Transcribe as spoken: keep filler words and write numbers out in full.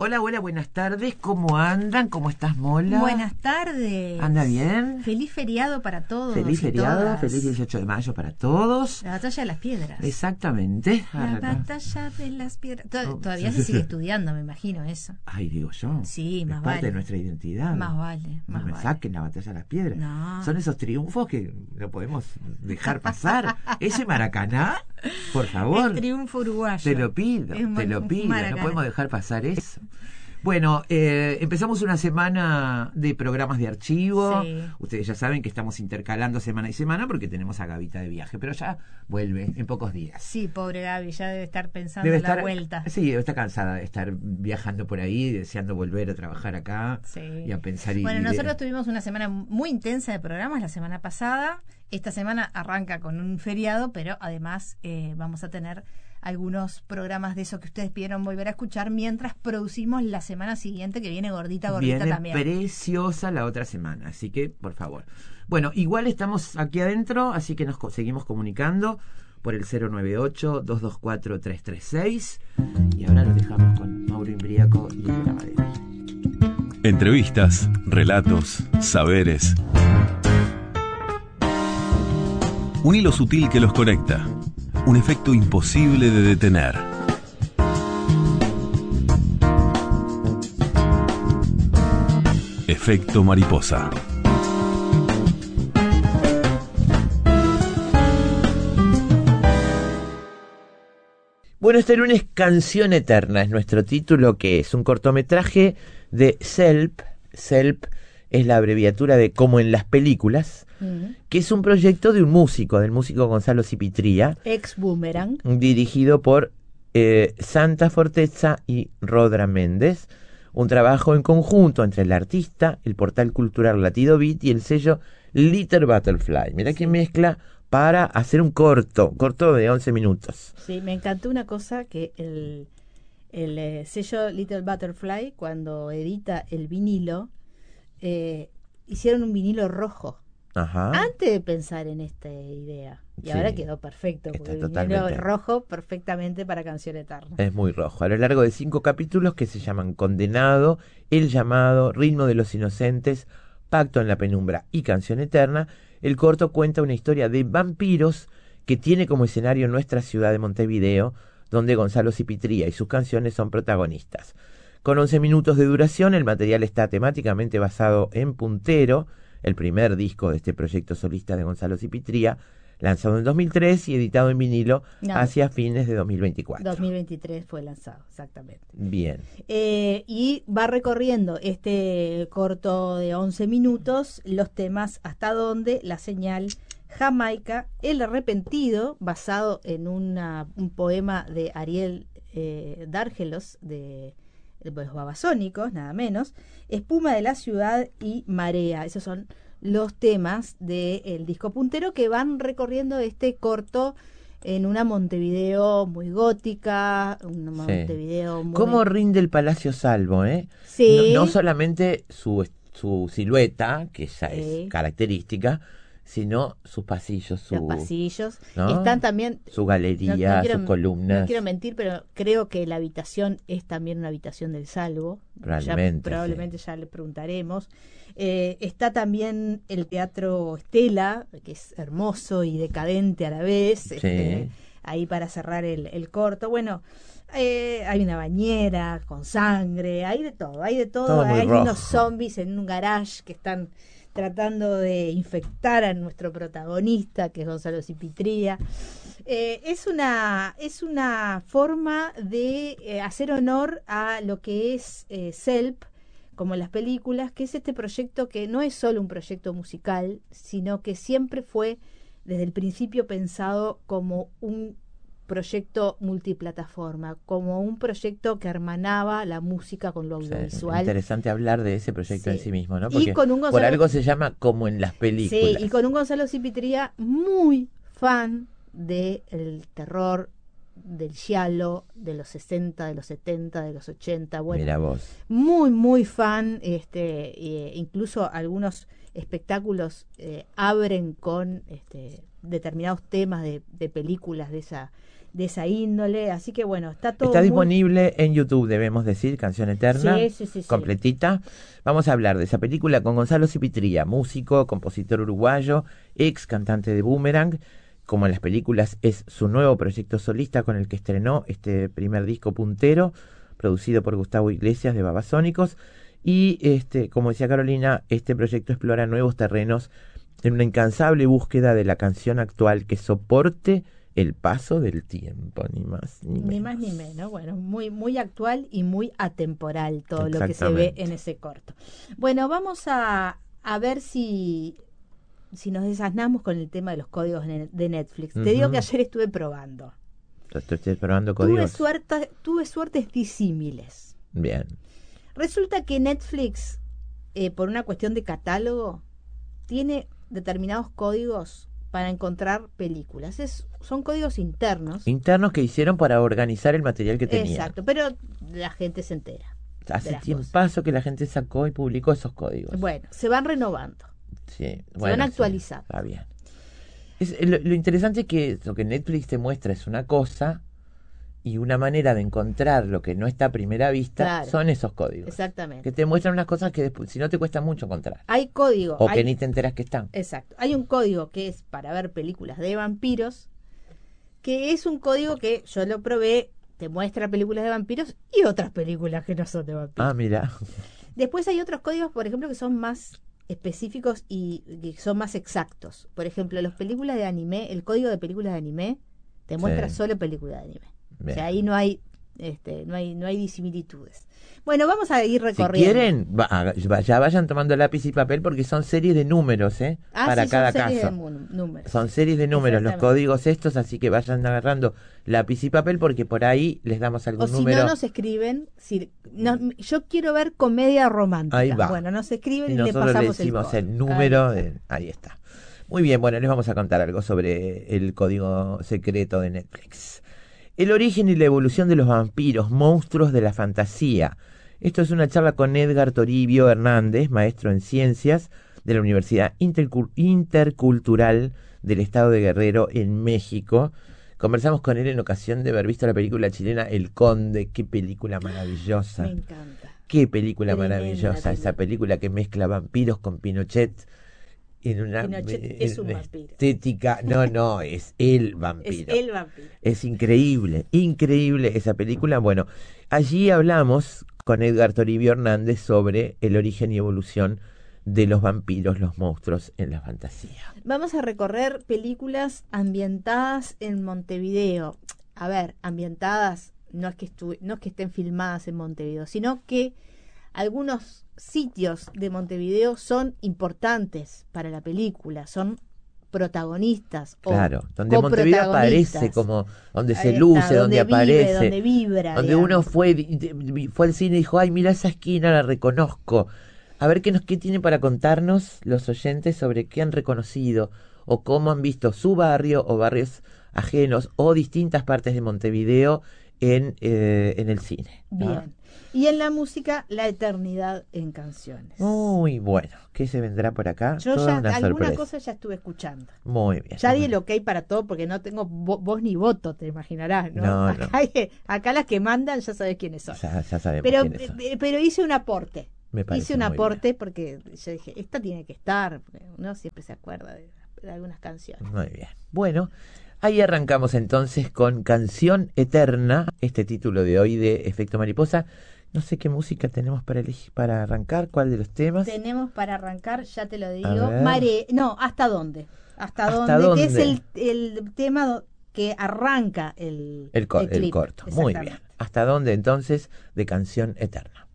Hola, hola, buenas tardes. ¿Cómo andan? ¿Cómo estás, Mola? Buenas tardes. ¿Anda bien? Feliz feriado para todos. Feliz y feriado, todas. feliz dieciocho de mayo para todos. La batalla de las piedras. Exactamente. La Acá. batalla de las piedras. Tod- Oh. Todavía se sigue estudiando, me imagino eso. Ay, digo yo. Sí, es más parte vale. de nuestra identidad. Más vale, No más me vale. saquen la batalla de las piedras. No. Son esos triunfos que no podemos dejar pasar. Ese Maracaná, por favor. El triunfo uruguayo. Te lo pido, Es un te buen- lo un pido. Maracaná. No podemos dejar pasar eso. Bueno, eh, empezamos una semana de programas de archivo. Sí. Ustedes ya saben que estamos intercalando semana y semana porque tenemos a Gavita de viaje, pero ya vuelve en pocos días. Sí, pobre Gaby, ya debe estar pensando Debe en la estar, vuelta. sí, está cansada de estar viajando por ahí, deseando volver a trabajar acá Sí. y a pensar. Y, Bueno, y de- nosotros tuvimos una semana muy intensa de programas la semana pasada. Esta semana arranca con un feriado, pero además eh, vamos a tener algunos programas de esos que ustedes pidieron volver a escuchar mientras producimos la semana siguiente, que viene gordita, gordita Viene también. preciosa la otra semana, así que por favor. Bueno, igual estamos aquí adentro, así que nos co- seguimos comunicando por el cero nueve ocho, dos dos cuatro, tres tres seis y ahora lo dejamos con Mauro Imbriaco y el grabadero. Entrevistas, relatos, saberes. Un hilo sutil que los conecta. Un efecto imposible de detener. Efecto mariposa. Bueno, este lunes Canción Eterna es nuestro título, que es un cortometraje de Selp. Selp es la abreviatura de Como en las películas, Mm. que es un proyecto de un músico, del músico Gonzalo Cipitría, Ex Boomerang. dirigido por eh, Santa Forteza y Rodra Méndez. Un trabajo en conjunto entre el artista, el portal cultural Latido Beat y el sello Little Butterfly. Mirá Sí. que mezcla para hacer un corto, corto de once minutos. Sí, me encantó una cosa que el, el eh, sello Little Butterfly, cuando edita el vinilo, eh, hicieron un vinilo rojo. Ajá. Antes de pensar en esta idea. Y Sí. ahora quedó perfecto, Está porque el vinilo totalmente. rojo perfectamente para Canción Eterna. Es muy rojo. A lo largo de cinco capítulos que se llaman Condenado, El Llamado, Ritmo de los Inocentes, Pacto en la Penumbra y Canción Eterna, el corto cuenta una historia de vampiros que tiene como escenario nuestra ciudad de Montevideo, donde Gonzalo Cipitría y sus canciones son protagonistas. Con once minutos de duración, el material está temáticamente basado en Puntero, el primer disco de este proyecto solista de Gonzalo Cipitría, lanzado en dos mil tres y editado en vinilo No. hacia fines de dos mil veinticuatro. dos mil veintitrés fue lanzado, exactamente. Bien. Eh, y va recorriendo este corto de once minutos los temas Hasta dónde, La señal, Jamaica, El arrepentido, basado en una, un poema de Ariel eh, Dárgelos, de, de los Babasónicos, nada menos, Espuma de la ciudad y Marea. Esos son los temas del disco Puntero que van recorriendo este corto en una Montevideo muy gótica, una Sí. Montevideo muy... ¿Cómo rinde el Palacio Salvo, eh? Sí. No, no solamente su, su silueta, que ya Sí. es característica, sino sus pasillos, su, Los pasillos. ¿no? Están también... su galería, no- no quiero- sus columnas. No quiero mentir, pero creo que la habitación es también una habitación del Salvo. Probablemente, Ya, probablemente ya le preguntaremos. Eh, está también el Teatro Estela, que es hermoso y decadente a la vez. Sí. Este, ahí para cerrar el, el corto. Bueno, eh, hay una bañera con sangre, hay de todo, hay de todo. Todo muy hay rojo. unos zombies en un garage que están tratando de infectar a nuestro protagonista, que es Gonzalo Cipitría. Eh, es una es una forma de eh, hacer honor a lo que es eh, Selp, como en las películas, que es este proyecto que no es solo un proyecto musical, sino que siempre fue desde el principio pensado como un proyecto multiplataforma, como un proyecto que hermanaba la música con lo Sí, audiovisual. interesante hablar de ese proyecto Sí. en sí mismo, ¿no? Y Porque con un por Gonzalo- algo se llama Como en las películas. Sí, y con un Gonzalo Cipitría muy fan del terror, del giallo, de los sesenta, de los setenta, de los ochenta. Bueno, Mira vos. muy, muy fan. Este, eh, incluso algunos espectáculos eh, abren con este, determinados temas de, de películas de esa de esa índole, así que bueno, está todo Está muy... disponible en YouTube, debemos decir, Canción Eterna, Sí, sí, sí, sí. completita. Vamos a hablar de esa película con Gonzalo Cipitría, músico, compositor uruguayo, ex cantante de Boomerang. Como en las películas, es su nuevo proyecto solista con el que estrenó este primer disco puntero, producido por Gustavo Iglesias de Babasónicos. Y este, como decía Carolina, este proyecto explora nuevos terrenos en una incansable búsqueda de la canción actual que soporte el paso del tiempo, ni más ni menos. Ni más ni menos. Bueno, muy, muy actual y muy atemporal todo lo que se ve en ese corto. Bueno, vamos a, a ver si, si nos desasnamos con el tema de los códigos de Netflix. Uh-huh. Te digo que ayer estuve probando. Estoy probando códigos. Tuve, suerte, tuve suertes disímiles. Bien. Resulta que Netflix, eh, por una cuestión de catálogo, tiene determinados códigos para encontrar películas. Es, son códigos internos. Internos que hicieron para organizar el material que tenían. Exacto, pero la gente se entera. Hace tiempazo que la gente sacó y publicó esos códigos. Bueno, se van renovando. Sí, se bueno, van actualizando. Sí, está bien. Es, lo, lo interesante es que lo que Netflix te muestra es una cosa y una manera de encontrar lo que no está a primera vista, claro, son esos códigos. Exactamente. Que te muestran unas cosas que después, si no te cuesta mucho encontrar. Hay código. O hay, que ni te enteras que están. Exacto. Hay un código que es para ver películas de vampiros, que es un código que yo lo probé, te muestra películas de vampiros y otras películas que no son de vampiros. Ah, mira. Después hay otros códigos, por ejemplo, que son más específicos y que son más exactos. Por ejemplo, las películas de anime, el código de películas de anime te muestra sí. solo películas de anime. Bien. O sea, ahí no hay, este, no hay, no hay disimilitudes. Bueno, vamos a ir recorriendo. Si quieren, va, ya vayan tomando lápiz y papel porque son series de números, ¿eh? Ah, para sí, cada son series caso. De números. Son series de números, los códigos estos, así que vayan agarrando lápiz y papel porque por ahí les damos algún o si número. O si no nos escriben, si, no, yo quiero ver comedia romántica. Ahí va. Bueno, nos escriben y, y nosotros le pasamos le decimos el, el número. Ahí. De, ahí está. Muy bien, bueno, les vamos a contar algo sobre el código secreto de Netflix. El origen y la evolución de los vampiros, monstruos de la fantasía. Esto es una charla con Edgar Toribio Hernández, maestro en ciencias de la Universidad Intercul- Intercultural del Estado de Guerrero en México. Conversamos con él en ocasión de haber visto la película chilena El Conde. Qué película maravillosa. Me encanta. Qué película Tremenda maravillosa. película. Esa película que mezcla vampiros con Pinochet. En una, Pinochet en es un una vampiro. Estética, no, no, es el vampiro. Es el vampiro. Es increíble, increíble esa película. Bueno, allí hablamos con Edgar Toribio Hernández sobre el origen y evolución de los vampiros, los monstruos en la fantasía. Vamos a recorrer películas ambientadas en Montevideo. A ver, ambientadas, no es que estu- no es que estén filmadas en Montevideo, sino que algunos sitios de Montevideo son importantes para la película, son protagonistas. Claro, o donde Montevideo aparece como donde se luce, está, donde, donde aparece, vive, donde vibra, donde digamos. uno fue fue al cine y dijo, ay, mira esa esquina, la reconozco. A ver qué nos qué tiene para contarnos los oyentes sobre qué han reconocido o cómo han visto su barrio o barrios ajenos o distintas partes de Montevideo en, eh, en el cine. Bien. ¿Ah? Y en la música, la eternidad en canciones. Muy bueno. ¿Qué se vendrá por acá? Yo Toda ya una alguna sorpresa. cosa ya estuve escuchando. Muy bien. Ya di el ok para todo porque no tengo vo- voz ni voto, te imaginarás, ¿no? No, acá, no. Hay, acá las que mandan ya sabes quiénes son. Ya, ya sabemos Pero, quiénes son. eh, pero hice un aporte. Me parece Hice un muy aporte bien. porque yo dije, esta tiene que estar. Uno siempre se acuerda de, de algunas canciones. Muy bien. Bueno, ahí arrancamos entonces con Canción Eterna, este título de hoy de Efecto Mariposa. No sé qué música tenemos para elegir, para arrancar, cuál de los temas. Tenemos para arrancar, ya te lo digo, ver. Mare, no, ¿hasta dónde? ¿Hasta, ¿Hasta dónde? Que es dónde? el, el tema do- que arranca el, El, co- el el clip. corto. Muy bien. Exactamente. ¿Hasta dónde entonces de Canción Eterna?